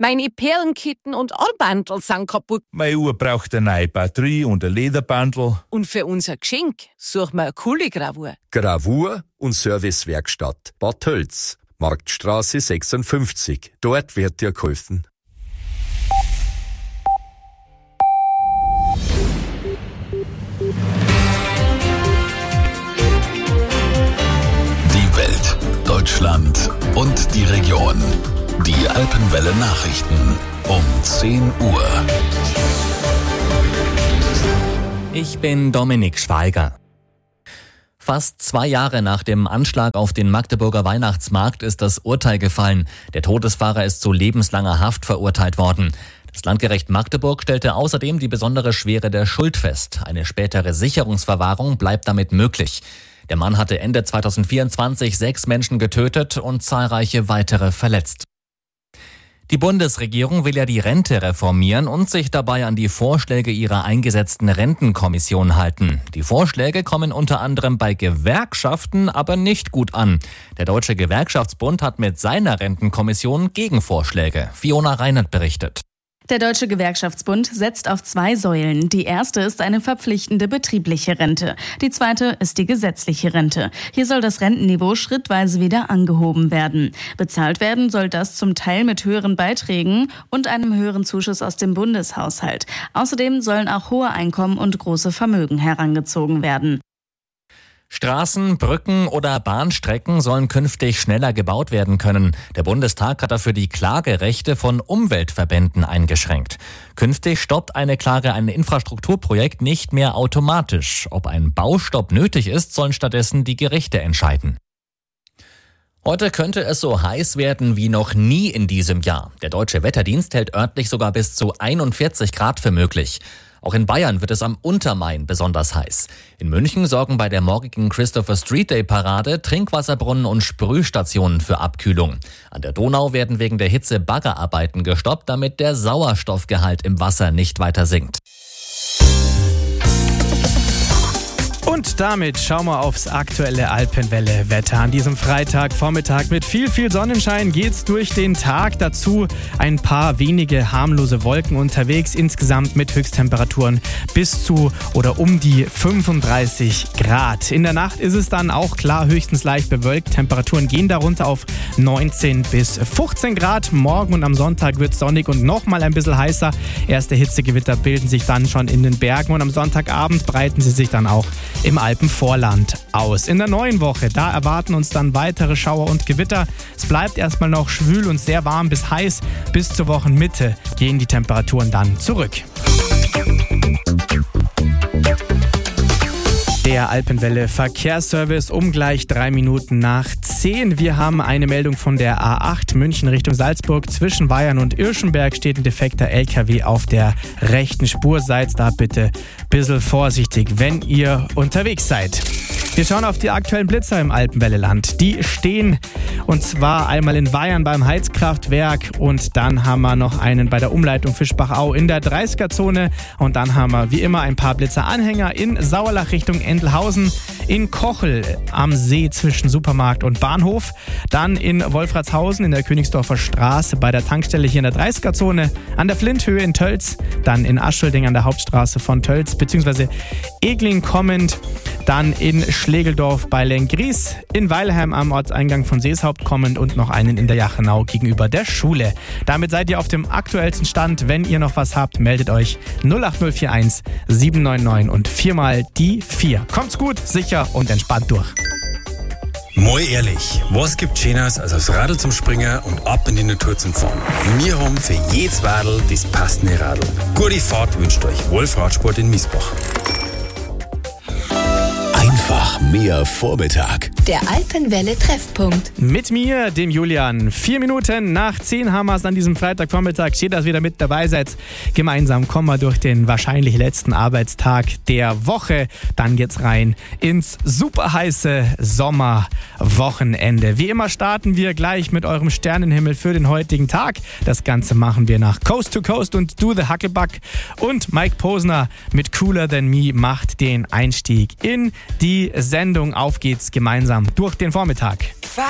Meine Perlenketten und Armbandel sind kaputt. Meine Uhr braucht eine neue Batterie und ein Lederbandel. Und für unser Geschenk suchen wir eine coole Gravur. Gravur und Servicewerkstatt Bad Tölz, Marktstraße 56. Dort wird dir geholfen. Die Welt, Deutschland und die Region. Die Alpenwelle Nachrichten um 10 Uhr. Ich bin Dominik Schweiger. Fast 2 Jahre nach dem Anschlag auf den Magdeburger Weihnachtsmarkt ist das Urteil gefallen. Der Todesfahrer ist zu lebenslanger Haft verurteilt worden. Das Landgericht Magdeburg stellte außerdem die besondere Schwere der Schuld fest. Eine spätere Sicherungsverwahrung bleibt damit möglich. Der Mann hatte Ende 2024 6 Menschen getötet und zahlreiche weitere verletzt. Die Bundesregierung will ja die Rente reformieren und sich dabei an die Vorschläge ihrer eingesetzten Rentenkommission halten. Die Vorschläge kommen unter anderem bei Gewerkschaften aber nicht gut an. Der Deutsche Gewerkschaftsbund hat mit seiner Rentenkommission Gegenvorschläge. Fiona Reinert berichtet. Der Deutsche Gewerkschaftsbund setzt auf 2 Säulen. Die erste ist eine verpflichtende betriebliche Rente. Die zweite ist die gesetzliche Rente. Hier soll das Rentenniveau schrittweise wieder angehoben werden. Bezahlt werden soll das zum Teil mit höheren Beiträgen und einem höheren Zuschuss aus dem Bundeshaushalt. Außerdem sollen auch hohe Einkommen und große Vermögen herangezogen werden. Straßen, Brücken oder Bahnstrecken sollen künftig schneller gebaut werden können. Der Bundestag hat dafür die Klagerechte von Umweltverbänden eingeschränkt. Künftig stoppt eine Klage ein Infrastrukturprojekt nicht mehr automatisch. Ob ein Baustopp nötig ist, sollen stattdessen die Gerichte entscheiden. Heute könnte es so heiß werden wie noch nie in diesem Jahr. Der Deutsche Wetterdienst hält örtlich sogar bis zu 41 Grad für möglich. Auch in Bayern wird es am Untermain besonders heiß. In München sorgen bei der morgigen Christopher Street Day Parade Trinkwasserbrunnen und Sprühstationen für Abkühlung. An der Donau werden wegen der Hitze Baggerarbeiten gestoppt, damit der Sauerstoffgehalt im Wasser nicht weiter sinkt. Und damit schauen wir aufs aktuelle Alpenwelle-Wetter. An diesem Freitagvormittag mit viel Sonnenschein geht's durch den Tag. Dazu ein paar wenige harmlose Wolken unterwegs. Insgesamt mit Höchsttemperaturen bis zu oder um die 35 Grad. In der Nacht ist es dann auch klar höchstens leicht bewölkt. Temperaturen gehen darunter auf 19 bis 15 Grad. Morgen und am Sonntag wird es sonnig und nochmal ein bisschen heißer. Erste Hitzegewitter bilden sich dann schon in den Bergen und am Sonntagabend breiten sie sich dann auch im Alpenvorland aus. In der neuen Woche, da erwarten uns dann weitere Schauer und Gewitter. Es bleibt erstmal noch schwül und sehr warm bis heiß. Bis zur Wochenmitte gehen die Temperaturen dann zurück. Der Alpenwelle Verkehrsservice um gleich 3 Minuten nach 10. Wir haben eine Meldung von der A8 München Richtung Salzburg. Zwischen Weyern und Irschenberg steht ein defekter LKW auf der rechten Spur. Seid da bitte ein bisschen vorsichtig, wenn ihr unterwegs seid. Wir schauen auf die aktuellen Blitzer im Alpenwelleland. Die stehen und zwar einmal in Weyern beim Heizkraftwerk und dann haben wir noch einen bei der Umleitung Fischbachau in der 30er-Zone und dann haben wir wie immer ein paar Blitzeranhänger in Sauerlach Richtung Endelhausen, in Kochel am See zwischen Supermarkt und Bahnhof, dann in Wolfratshausen in der Königsdorfer Straße bei der Tankstelle hier in der 30er-Zone, an der Flinthöhe in Tölz, dann in Aschelding an der Hauptstraße von Tölz bzw. Egling kommend, dann in Schlegeldorf bei Lengries, in Weilheim am Ortseingang von Seeshaupt kommend und noch einen in der Jachenau gegenüber der Schule. Damit seid ihr auf dem aktuellsten Stand. Wenn ihr noch was habt, meldet euch 08041 799 und 4 mal die 4. Kommt's gut, sicher und entspannt durch. Mal ehrlich, was gibt Schöneres als aufs Radl zum Springen und ab in die Natur zum Fahren? Wir haben für jedes Radl das passende Radl. Gute Fahrt wünscht euch Wolf Radsport in Miesbach. Einfach mehr Vormittag. Der Alpenwelle-Treffpunkt. Mit mir, dem Julian. 4 Minuten nach 10 haben wir es an diesem Freitagvormittag. Steht, dass ihr wieder mit dabei seid. Gemeinsam kommen wir durch den wahrscheinlich letzten Arbeitstag der Woche. Dann geht's rein ins superheiße Sommerwochenende. Wie immer starten wir gleich mit eurem Sternenhimmel für den heutigen Tag. Das Ganze machen wir nach Coast to Coast und Do the Huckelbuck. Und Mike Posner mit Cooler Than Me macht den Einstieg in die Sendung. Auf geht's gemeinsam durch den Vormittag.